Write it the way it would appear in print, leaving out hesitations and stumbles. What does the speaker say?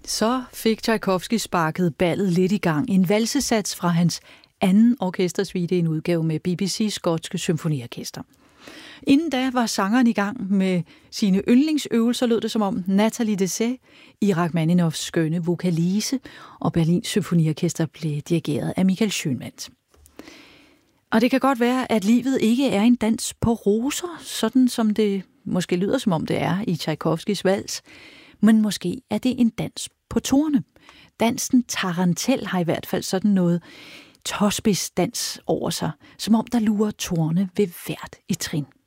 Så fik Tchaikovsky sparket ballet lidt i gang. En valsesats fra hans anden orkestersuite, en udgave med BBC Skotske Symfoniorkester. Inden da var sangeren i gang med sine yndlingsøvelser, lød det som om Nathalie Dessay i Rachmaninoffs skønne vokalise, og Berlins Symfoniorkester blev dirigeret af Michael Schønwandt. Og det kan godt være, at livet ikke er en dans på roser, sådan som det måske lyder som om det er i Tchaikovskys vals, men måske er det en dans på torne. Dansen Tarantel har i hvert fald sådan noget tåspidsdans over sig, som om der lurer torne ved hvert et trin.